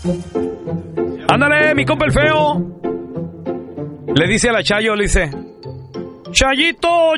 Ándale, mi compa el feo. Le dice a la Chayo, le dice: Chayito.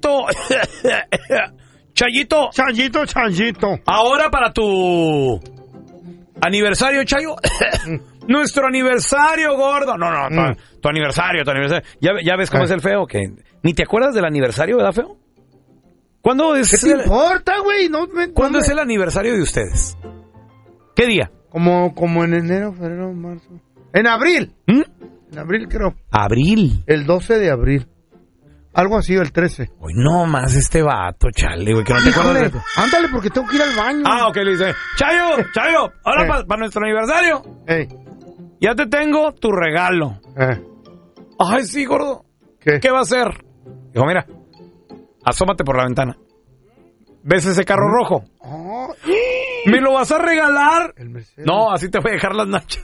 Chayito. Ahora para tu aniversario, Chayo. Nuestro aniversario, gordo. No, tu aniversario. Ya ves cómo es el feo, que ni te acuerdas del aniversario, ¿verdad, feo? ¿Cuándo es? ¿Qué te importa, güey? ¿Cuándo es el aniversario de ustedes? ¿Qué día? Como en enero, febrero, marzo. En abril. En abril, creo. ¿Abril? El 12 de abril. Algo así, el 13. Uy, no más este vato, chale, güey, que no te acuerdas de... Ándale, porque tengo que ir al baño. Ok, le dice: Chayo, ahora para nuestro aniversario. Ya te tengo tu regalo. Ay, sí, gordo. ¿Qué va a hacer? Dijo: mira, asómate por la ventana. ¿Ves ese carro rojo? ¿Me lo vas a regalar? El Mercedes. No, así te voy a dejar las nachas.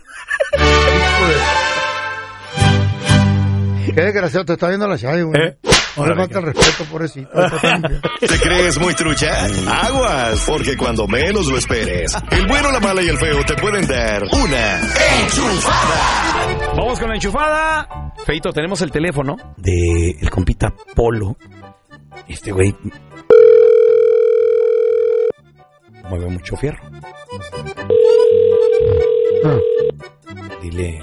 Qué desgraciado, te está viendo la Chayo, güey. No le falta el respeto, pobrecito. ¿Te crees muy trucha? Aguas, porque cuando menos lo esperes, el bueno, la mala y el feo te pueden dar una enchufada. Vamos con la enchufada. Feito, tenemos el teléfono de el compita Polo. Este güey mueve mucho fierro. Dile.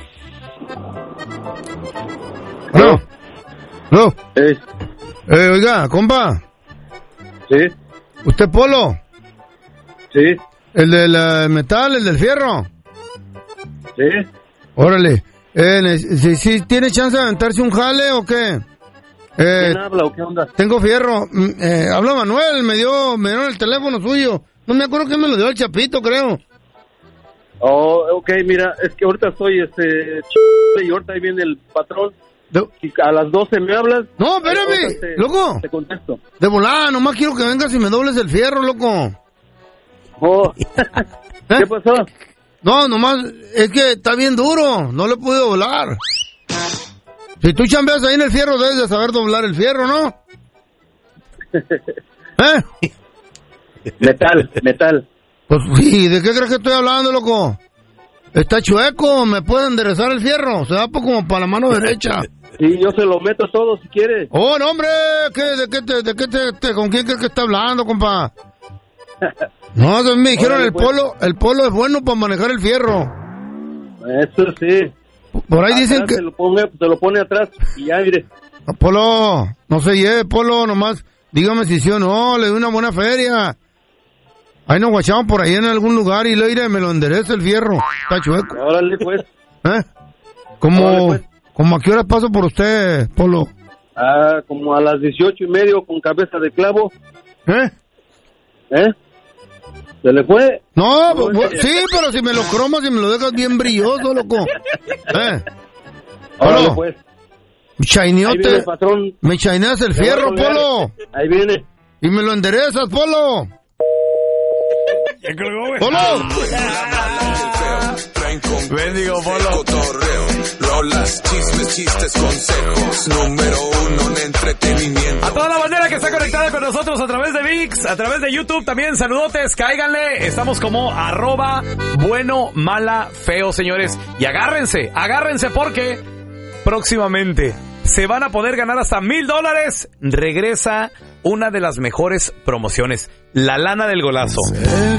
No. Oiga, compa. Sí. ¿Usted Polo? Sí. ¿El del metal, el del fierro? Sí. Órale. ¿Sí tiene chance de aventarse un jale o qué? ¿Quién habla o qué onda? Tengo fierro. Habla Manuel, me dieron el teléfono suyo. No me acuerdo quién me lo dio, el Chapito, creo. Ok, mira, es que ahorita estoy y ahorita ahí viene el patrón. Si a las 12 me hablas. No, espérame, loco. Te contesto. De volada, nomás quiero que vengas y me dobles el fierro, loco. ¿Qué pasó? No, nomás, es que está bien duro, no le he podido doblar. Si tú chambeas ahí en el fierro, debes de saber doblar el fierro, ¿no? Metal. Pues, ¿y de qué crees que estoy hablando, loco? Está chueco, ¿me puede enderezar el fierro? Se da como para la mano derecha. Sí, yo se lo meto todo si quieres. Oh, no, hombre, ¿con quién crees que está hablando, compa? No, me dijeron el polo es bueno para manejar el fierro. Eso sí. Por ahí dicen que... Se lo pone atrás y ya, mire. Polo, no se lleve, Polo, nomás dígame si sí o no, le doy una buena feria. Ahí nos guachamos por ahí en algún lugar y le iré, me lo endereza el fierro. Está chueco. Órale, pues. ¿Cómo a qué hora paso por usted, Polo? Como a las 18:30 con cabeza de clavo. ¿Se le fue? No, sí, pero si me lo cromas y me lo dejas bien brilloso, loco. Órale, pues. Chaineote. Me chaineas el fierro, Polo. Ahí viene. Y me lo enderezas, Polo. ¿Ya colgó, güey? ¡Polo! Bendigo, Polo. Rolas, chistes, consejos. Número 1 en entretenimiento. A toda la bandera que está conectada con nosotros a través de ViX, a través de YouTube también, saludotes, cáiganle. Estamos como @bueno, mala, feo, señores. Y agárrense porque próximamente se van a poder ganar hasta $1,000. Regresa una de las mejores promociones, la lana del golazo.